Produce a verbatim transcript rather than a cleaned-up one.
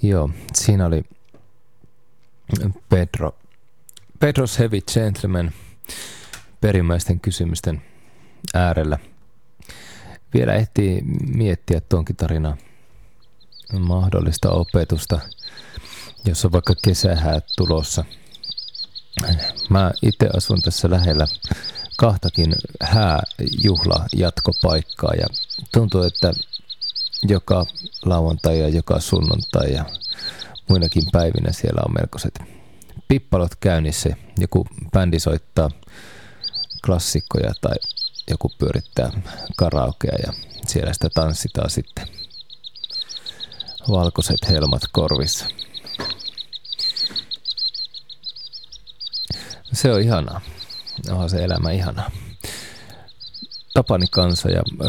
Joo, siinä oli Pedro. Pedro's Heavy Gentleman perimmäisten kysymysten äärellä. Vielä ehtii miettiä tuonkin tarinan mahdollista opetusta, jos on vaikka kesähäät tulossa. Mä itse asun tässä lähellä kahtakin hääjuhlajatkopaikkaa ja tuntuu, että joka lauantai ja joka sunnuntai ja muinakin päivinä siellä on melkoiset pippalot käynnissä. Joku bändi soittaa klassikkoja tai joku pyörittää karaokea ja siellä sitä tanssitaan sitten. Valkoiset helmat korvissa. Se on ihanaa. Onhan se elämä ihanaa. Tapani kansa ja